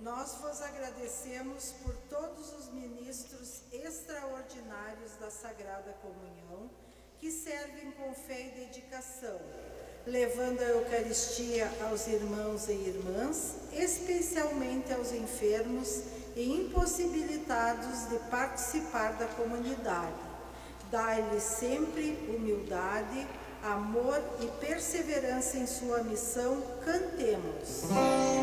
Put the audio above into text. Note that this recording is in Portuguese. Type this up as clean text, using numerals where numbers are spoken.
Nós vos agradecemos por todos os ministros extraordinários da Sagrada Comunhão que servem com fé e dedicação, levando a Eucaristia aos irmãos e irmãs, especialmente aos enfermos e impossibilitados de participar da comunidade. Dai-lhes sempre humildade, amor e perseverança em sua missão. Cantemos.